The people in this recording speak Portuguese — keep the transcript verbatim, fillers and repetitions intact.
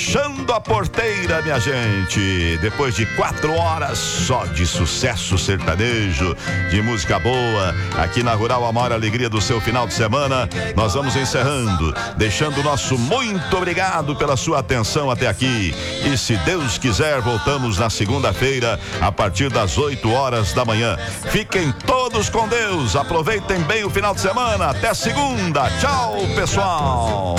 fechando a porteira, minha gente. Depois de quatro horas só de sucesso sertanejo, de música boa, aqui na Rural, a maior alegria do seu final de semana, nós vamos encerrando, deixando o nosso muito obrigado pela sua atenção até aqui. E se Deus quiser, voltamos na segunda-feira, a partir das oito horas da manhã. Fiquem todos com Deus, aproveitem bem o final de semana. Até segunda. Tchau, pessoal.